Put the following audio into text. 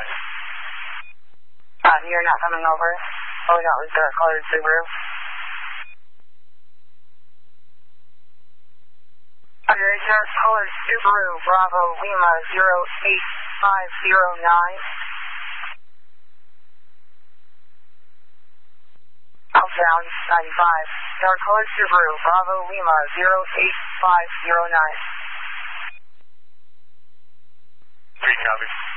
You're not coming over? Oh, that was dark colored Subaru. Dark colored Subaru, Bravo, Lima 08509. Outbound 95. Dark colored Subaru, Bravo, Lima 08509. 3 copy.